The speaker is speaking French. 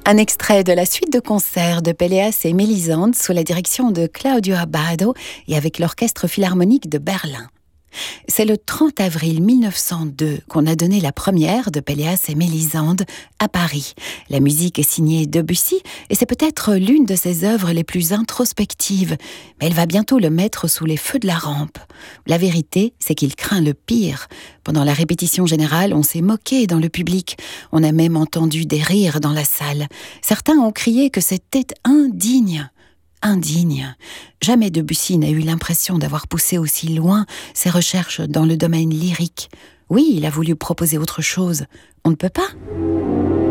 Un extrait de la suite de concerts de Péléas et Mélisande sous la direction de Claudio Abbado et avec l'Orchestre Philharmonique de Berlin. C'est le 30 avril 1902 qu'on a donné la première de Péléas et Mélisande à Paris. La musique est signée Debussy et c'est peut-être l'une de ses œuvres les plus introspectives, mais elle va bientôt le mettre sous les feux de la rampe. La vérité, c'est qu'il craint le pire. Pendant la répétition générale, on s'est moqué dans le public. On a même entendu des rires dans la salle. Certains ont crié que c'était indigne. Indigne. Jamais Debussy n'a eu l'impression d'avoir poussé aussi loin ses recherches dans le domaine lyrique. Oui, il a voulu proposer autre chose. On ne peut pas.